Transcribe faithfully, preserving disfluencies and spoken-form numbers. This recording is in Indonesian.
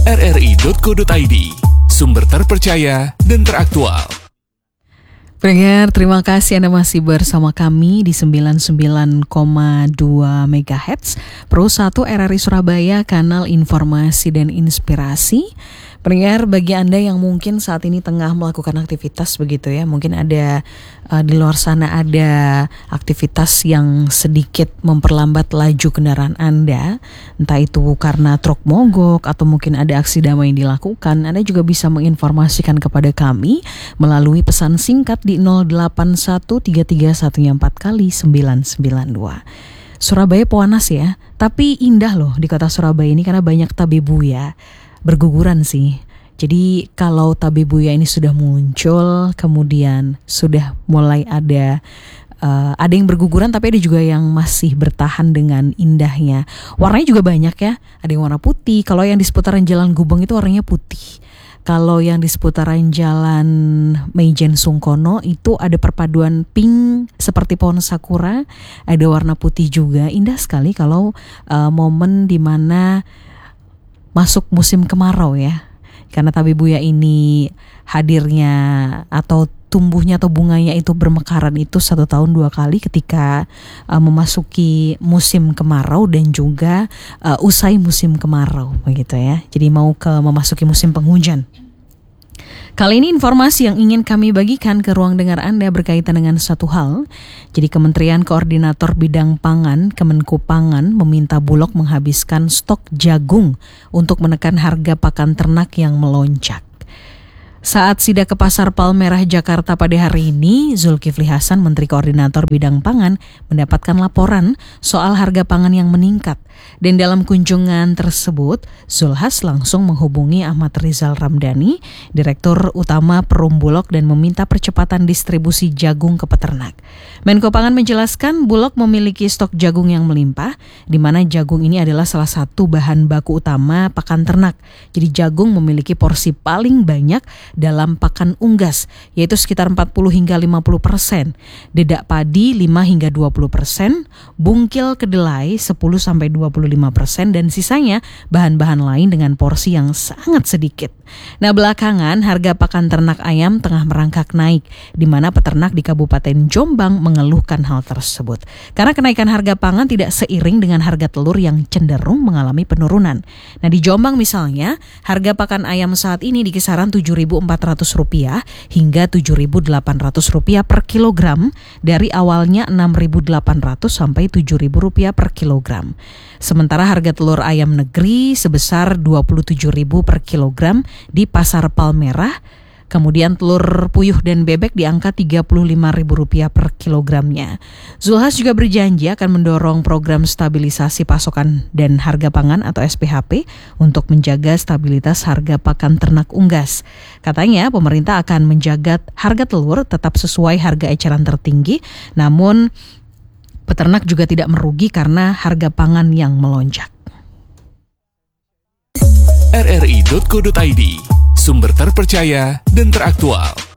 r r i dot co dot i d, sumber terpercaya dan teraktual. Pendengar, terima kasih Anda masih bersama kami di sembilan puluh sembilan koma dua megahertz Pro satu R R I Surabaya, kanal informasi dan inspirasi. Pendengar, bagi Anda yang mungkin saat ini tengah melakukan aktivitas begitu ya, mungkin ada uh, di luar sana ada aktivitas yang sedikit memperlambat laju kendaraan Anda, entah itu karena truk mogok atau mungkin ada aksi damai yang dilakukan, Anda juga bisa menginformasikan kepada kami melalui pesan singkat di nol delapan satu tiga tiga satu empat kali sembilan sembilan dua. Surabaya panas ya, tapi indah loh di kota Surabaya ini karena banyak tabebuya. Berguguran sih. Jadi kalau tabebuya ini sudah muncul, kemudian sudah mulai ada uh, ada yang berguguran, tapi ada juga yang masih bertahan dengan indahnya. Warnanya juga banyak ya. Ada yang warna putih. Kalau yang di seputaran Jalan Gubeng itu warnanya putih. Kalau yang di seputaran Jalan Meijen Sungkono itu ada perpaduan pink seperti pohon sakura, ada warna putih juga. Indah sekali kalau uh, momen dimana masuk musim kemarau ya, karena tabebuya ini hadirnya atau tumbuhnya atau bunganya itu bermekaran itu satu tahun dua kali ketika uh, memasuki musim kemarau dan juga uh, usai musim kemarau begitu ya. Jadi mau ke memasuki musim penghujan. Kali ini informasi yang ingin kami bagikan ke ruang dengar Anda berkaitan dengan satu hal. Jadi Kementerian Koordinator Bidang Pangan, Kemenko Pangan, meminta Bulog menghabiskan stok jagung untuk menekan harga pakan ternak yang melonjak. Saat sidak ke Pasar Palmerah Jakarta pada hari ini, Zulkifli Hasan, Menteri Koordinator Bidang Pangan, mendapatkan laporan soal harga pangan yang meningkat. Dan dalam kunjungan tersebut, Zulhas langsung menghubungi Ahmad Rizal Ramdhani, Direktur Utama Perum Bulog, dan meminta percepatan distribusi jagung ke peternak. Menko Pangan menjelaskan Bulog memiliki stok jagung yang melimpah, di mana jagung ini adalah salah satu bahan baku utama pakan ternak. Jadi jagung memiliki porsi paling banyak dalam pakan unggas, yaitu sekitar empat puluh hingga lima puluh persen, dedak padi lima hingga dua puluh persen, bungkil kedelai sepuluh sampai dua puluh lima persen, dan sisanya bahan-bahan lain dengan porsi yang sangat sedikit. Nah, belakangan harga pakan ternak ayam tengah merangkak naik, di mana peternak di Kabupaten Jombang mengeluhkan hal tersebut. Karena kenaikan harga pangan tidak seiring dengan harga telur yang cenderung mengalami penurunan. Nah, di Jombang misalnya, harga pakan ayam saat ini di kisaran tujuh ribu empat ratus rupiah hingga tujuh ribu delapan ratus rupiah per kilogram, dari awalnya enam ribu delapan ratus sampai tujuh ribu rupiah per kilogram. Sementara harga telur ayam negeri sebesar dua puluh tujuh ribu per kilogram di Pasar Palmerah. Kemudian telur puyuh dan bebek di angka tiga puluh lima ribu rupiah per kilogramnya. Zulhas juga berjanji akan mendorong program stabilisasi pasokan dan harga pangan atau S P H P untuk menjaga stabilitas harga pakan ternak unggas. Katanya pemerintah akan menjaga harga telur tetap sesuai harga eceran tertinggi, namun peternak juga tidak merugi karena harga pangan yang melonjak. r r i dot co dot i d, sumber terpercaya dan teraktual.